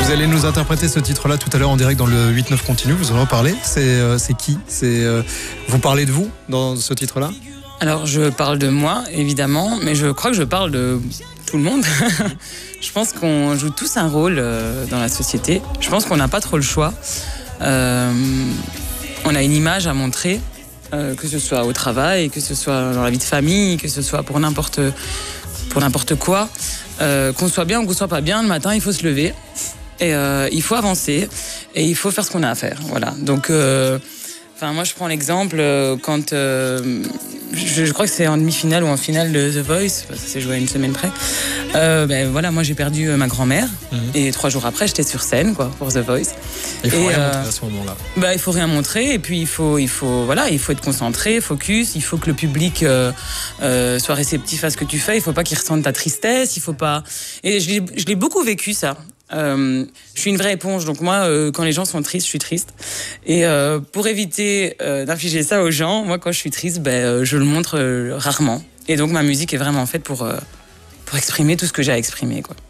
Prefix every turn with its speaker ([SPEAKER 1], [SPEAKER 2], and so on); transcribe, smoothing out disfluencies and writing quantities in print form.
[SPEAKER 1] Vous allez nous interpréter ce titre-là tout à l'heure en direct dans le 8-9 continu. Vous en parlez. C'est qui? Vous parlez de vous dans ce titre-là?
[SPEAKER 2] Alors, je parle de moi, évidemment, mais je crois que je parle de tout le monde. Je pense qu'on joue tous un rôle dans la société. Je pense qu'on n'a pas trop le choix. On a une image à montrer, que ce soit au travail, que ce soit dans la vie de famille, que ce soit pour n'importe quoi. Qu'on soit bien ou qu'on soit pas bien, le matin, il faut se lever. Et il faut avancer. Et il faut faire ce qu'on a à faire. Voilà. Donc... moi, je prends l'exemple quand je crois que c'est en demi-finale ou en finale de The Voice, parce que c'est joué à une semaine près. Moi, j'ai perdu ma grand-mère et 3 jours après, j'étais sur scène, pour The Voice.
[SPEAKER 1] Il faut rien montrer à ce moment-là.
[SPEAKER 2] Il faut rien montrer et puis il faut être concentré, focus. Il faut que le public soit réceptif à ce que tu fais. Il faut pas qu'il ressente ta tristesse. Il faut pas. Et je l'ai beaucoup vécu ça. Je suis une vraie éponge, donc moi quand les gens sont tristes, je suis triste et pour éviter d'infliger ça aux gens, moi quand je suis triste, je le montre rarement et donc ma musique est vraiment faite pour exprimer tout ce que j'ai à exprimer, quoi.